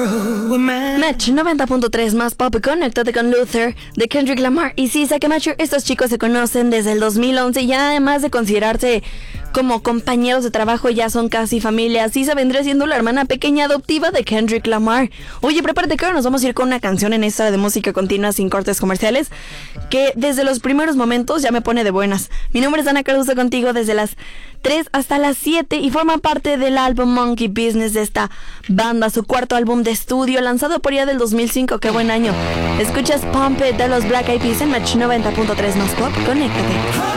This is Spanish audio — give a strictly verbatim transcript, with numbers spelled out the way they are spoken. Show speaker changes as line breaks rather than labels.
Match noventa punto tres más pop, conéctate con Luther de Kendrick Lamar. Y sí, saque macho, estos chicos se conocen desde el dos mil once y además de considerarse como compañeros de trabajo, ya son casi familia. Así se vendría siendo la hermana pequeña adoptiva de Kendrick Lamar. Oye, prepárate que ahora nos vamos a ir con una canción en esta de música continua sin cortes comerciales que desde los primeros momentos ya me pone de buenas. Mi nombre es Ana Caruso, contigo desde las tres hasta las siete y forma parte del álbum Monkey Business de esta banda, su cuarto álbum de estudio lanzado por allá del dos mil cinco. ¡Qué buen año! Escuchas Pump It de los Black Eyed Peas en Match noventa punto tres más pop. Conéctate.